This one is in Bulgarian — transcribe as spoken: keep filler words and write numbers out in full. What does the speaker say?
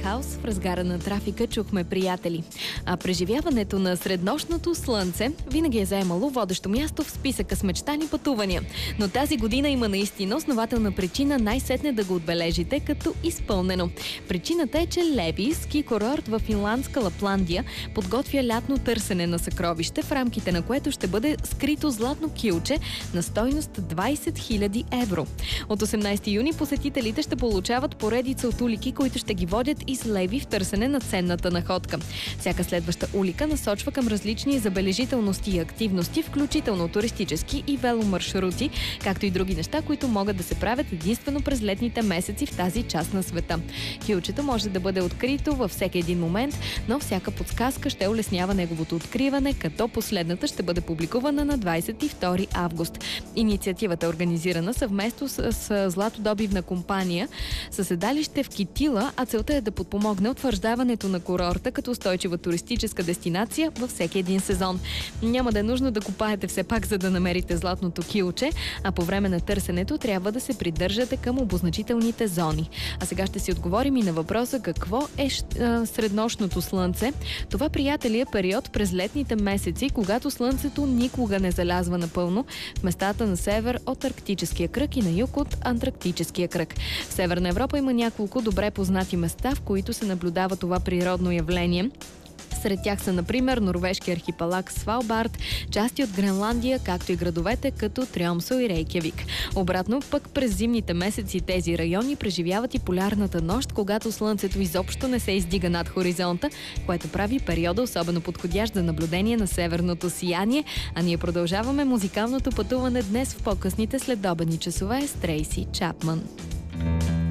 Хаус. В разгара на трафика чухме приятели. А преживяването на среднощното слънце винаги е заемало водещо място в списъка с мечтани пътувания. Но тази година има наистина основателна причина най-сетне да го отбележите като изпълнено. Причината е, че Леви, ски курорт в финландска Лапландия, подготвя лятно търсене на съкровище, в рамките на което ще бъде скрито златно килче на стойност двайсет хиляди евро. От осемнайсети юни посетителите ще получават поредица от улики, които ще ги водят из Леви в търсене на ценната находка. Всяка следваща улика насочва към различни забележителности и активности, включително туристически и веломаршрути, както и други неща, които могат да се правят единствено през летните месеци в тази част на света. Килчето може да бъде открито във всеки един момент, но всяка подсказка ще улеснява неговото откриване, като последната ще бъде публикувана на двайсет и втори август. Инициативата е организирана съвместно с, с златодобивна компания със седалище в Китила, а целта е да подпомогне утвърждаването на курорта като устойчива туристическа дестинация във всеки един сезон. Няма да е нужно да копаете все пак, за да намерите златното килче, а по време на търсенето трябва да се придържате към обозначителните зони. А сега ще си отговорим и на въпроса какво е среднощното слънце. Това, приятели, е период през летните месеци, когато слънцето никога не залязва напълно в местата на север от Арктическия кръг и на юг от Антарктическия кръг. В Северна Европа има няколко добре познати места, в които се наблюдава това природно явление. Сред тях са, например, норвежки архипелаг Свалбард, части от Гренландия, както и градовете като Триомсо и Рейкявик. Обратно, пък през зимните месеци тези райони преживяват и полярната нощ, когато слънцето изобщо не се издига над хоризонта, което прави периода особено подходящ за наблюдение на северното сияние. А ние продължаваме музикалното пътуване днес в по-късните следобедни часове с Трейси Чапман.